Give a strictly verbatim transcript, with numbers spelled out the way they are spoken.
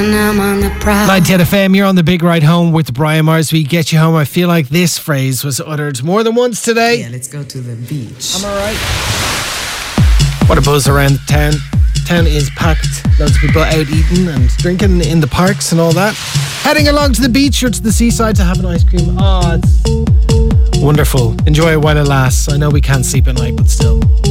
ninety F M, you're on the big ride home with Brian Mars. We get you home. I feel like this phrase was uttered more than once today. Yeah, let's go to the beach. I'm alright. What a buzz around town. Town is packed. Loads of people out eating and drinking in the parks and all that. Heading along to the beach or to the seaside to have an ice cream. Oh, it's wonderful. Enjoy it while it lasts. I know we can't sleep at night, but still.